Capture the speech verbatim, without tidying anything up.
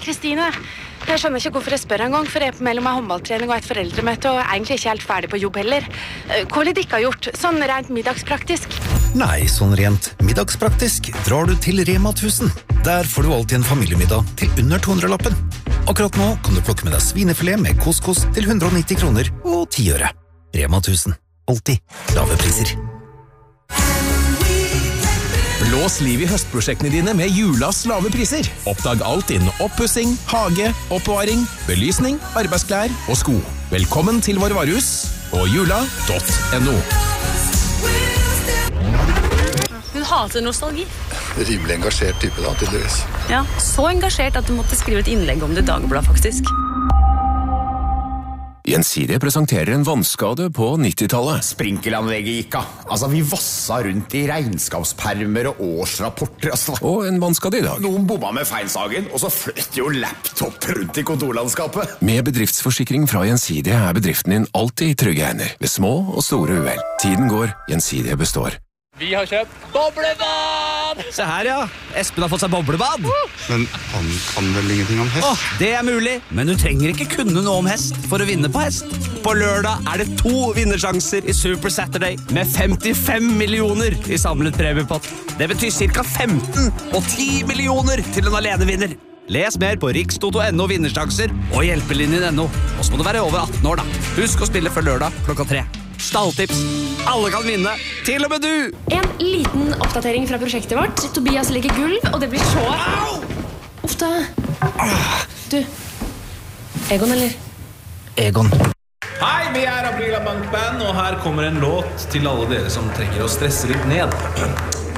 Kristine. Jeg skjønner ikke hvorfor jeg spør en gang, for jeg er på mellom en håndballtrening og et foreldremøte, og egentlig ikke helt ferdig på jobb heller. Hva vil dere ha gjort, sånn rent middagspraktisk? Nei, sånn rent middagspraktisk drar du til Rema tusen. Der får du alltid en familiemiddag til under to hundre-lappen. Akkurat nå kan du plukke med deg svinefilet med couscous til hundre og nitti kroner og ti øre. Rema tusen. Alltid lave priser. Blås liv i høstprosjektene dine med Julas lave priser. Oppdag alt innen oppussing, hage, oppbevaring, belysning, arbeidsklær og sko. Velkommen til vår varehus på jula punktum no. Hun hater nostalgi. Rimelig engasjert type da, tydeligvis. Ja, så engasjert at du måtte skrive et innlegg om det i Dagbladet, faktisk. Gjensidige presenterer en vannskade på nittitallet. Sprinkelanlegget gikk av. Altså, vi vassa rundt i regnskapspermer og årsrapporter. Altså. Og en vannskade i dag. Noen bomma med feilsagen, og så fløt jo laptop rundt i kontorlandskapet. Med bedriftsforsikring fra Gjensidige er bedriften din alltid i trygge hender. Ved små og store uhell. Tiden går, Gjensidige består. Vi har kjøpt boblebad! Se her, ja. Espen har fått seg boblebad. Men han kan vel ingenting om hest? Åh, det er mulig, men du trenger ikke kunne noe om hest for å vinne på hest. På lørdag er det to vinnersjanser i Super Saturday med femtifem millioner i samlet premiepott. Det betyr cirka femten og ti millioner til en alenevinner. Les mer på rikstoto punktum no vinnersjanser og hjelpelinjen punktum no. Og så må du være over atten år da. Husk å spille før lørdag klokka tre. Stalltips. Alle kan vinne, til og med du! En liten oppdatering fra prosjektet vårt. Tobias legger gulv, og det blir så... Au! Uff da. Du, Egon, eller? Egon. Hei, vi er Aprila Bankband, og her kommer en låt til alle dere som trenger å stresse litt ned.